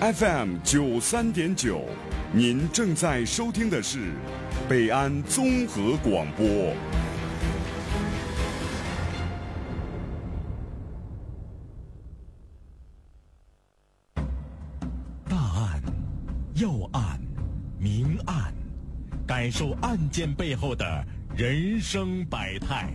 FM 93.9，您正在收听的是北安综合广播。 大案、要案、明案，感受案件背后的人生百态。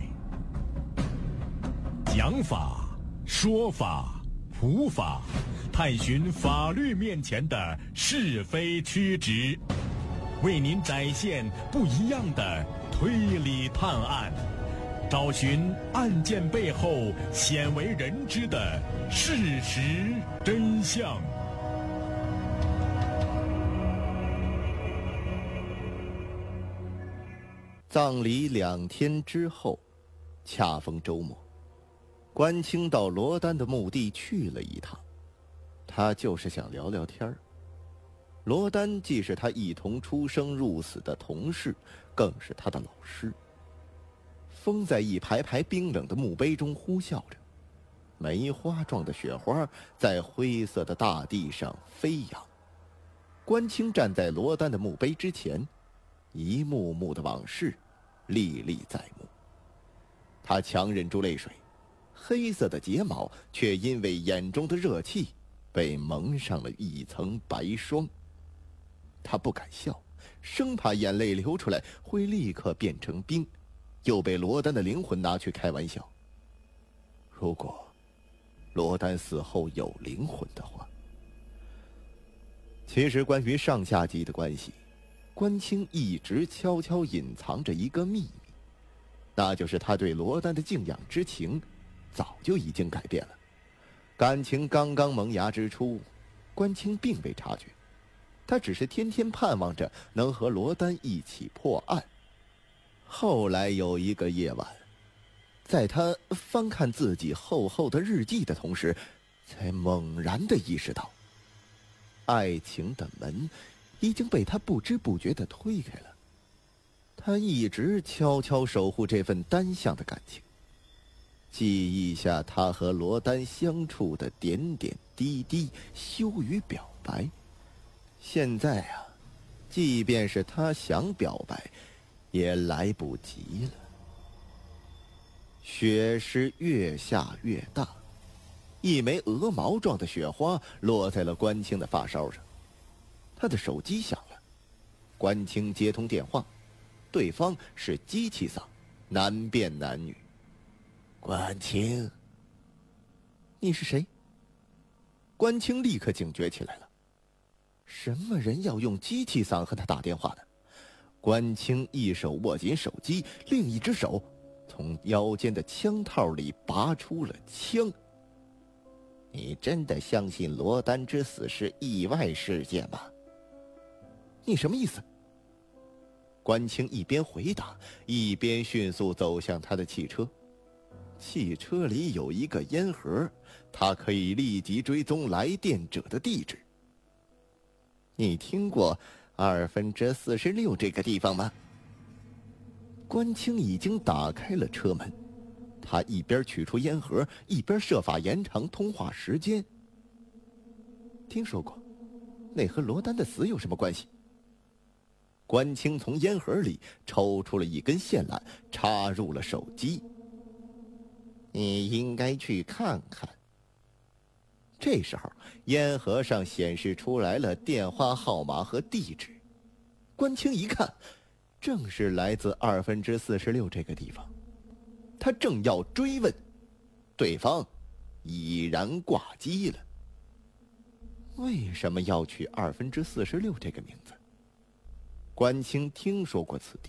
讲法、说法、普法，探寻法律面前的是非曲直，为您展现不一样的推理探案，找寻案件背后鲜为人知的事实真相。 葬礼2天之后，恰逢周末，关清到罗丹的墓地去了一趟。他就是想聊聊天儿。罗丹既是他一同出生入死的同事，更是他的老师。风在一排排冰冷的墓碑中呼啸着，梅花状的雪花在灰色的大地上飞扬。关清站在罗丹的墓碑之前，一幕幕的往事历历在目。他强忍住泪水，黑色的睫毛却因为眼中的热气被蒙上了一层白霜。他不敢笑，生怕眼泪流出来会立刻变成冰，又被罗丹的灵魂拿去开玩笑。如果罗丹死后有灵魂的话。其实关于上下级的关系，关清一直悄悄隐藏着一个秘密，那就是他对罗丹的敬仰之情早就已经改变了。感情刚刚萌芽之初，关清并未察觉，他只是天天盼望着能和罗丹一起破案。后来有一个夜晚，在他翻看自己厚厚的日记的同时，才猛然地意识到，爱情的门已经被他不知不觉地推开了。他一直悄悄守护这份单向的感情，记忆下他和罗丹相处的点点滴滴，羞于表白。现在啊，即便是他想表白，也来不及了。雪是越下越大，一枚鹅毛状的雪花落在了关清的发梢上。他的手机响了，关清接通电话，对方是机器嗓，难辨男女。关清，你是谁？关清立刻警觉起来了，什么人要用机器嗓和他打电话呢？关清一手握紧手机，另一只手从腰间的枪套里拔出了枪。你真的相信罗丹之死是意外事件吗？你什么意思？关清一边回答，一边迅速走向他的汽车。汽车里有一个烟盒，他可以立即追踪来电者的地址。你听过46这个地方吗？关清已经打开了车门，他一边取出烟盒，一边设法延长通话时间。听说过，那和罗丹的死有什么关系？关清从烟盒里抽出了一根线缆，插入了手机。你应该去看看。这时候，烟盒上显示出来了电话号码和地址。关清一看，正是来自46这个地方。他正要追问，对方已然挂机了。为什么要取46这个名字？关清听说过此地，